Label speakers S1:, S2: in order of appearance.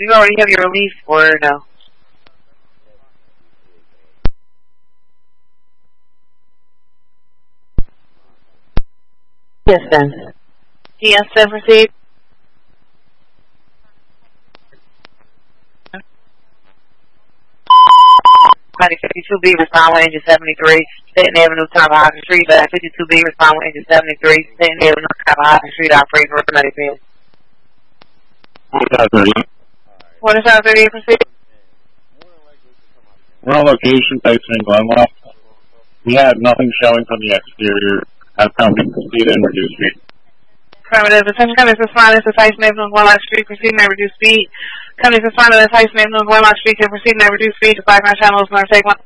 S1: Do you already have your release or no?
S2: Yes, then.
S1: Yes, then proceed. County 52B, respond with engine 73, Stanton Avenue, top of Hawkins Street. 52B, respond with engine 73, Stanton Avenue, top of Hawkins Street, operating for automatic field. 4538, proceed.
S3: We're on location, facing Glenlock. We had nothing showing from the exterior. Have company proceed and reduce speed.
S1: Affirmative. Attention companies responding to Tyson Avenue, Glenlock Street, proceed and reduce speed. Companies responding to Tyson Avenue, Glenlock Street, can proceed and reduce speed to 5 channels, north take 1.